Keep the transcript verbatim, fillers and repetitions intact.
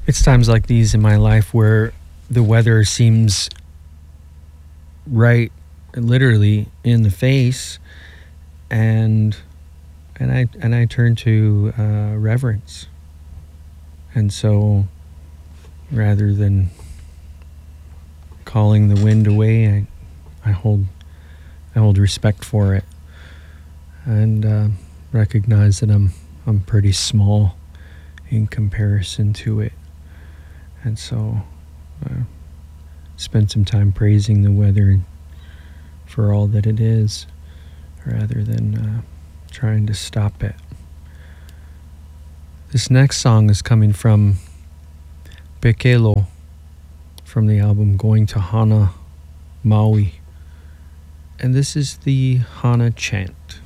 It's times like these in my life where the weather seems right literally in the face, and and I and I turn to uh, reverence. And so rather than calling the wind away, I I hold I hold respect for it, and uh, recognize that I'm I'm pretty small in comparison to it. And so uh, spend some time praising the weather for all that it is, rather than uh, trying to stop it. This next song is coming from Pekelo from the album Going to Hana, Maui. And this is the Hana chant.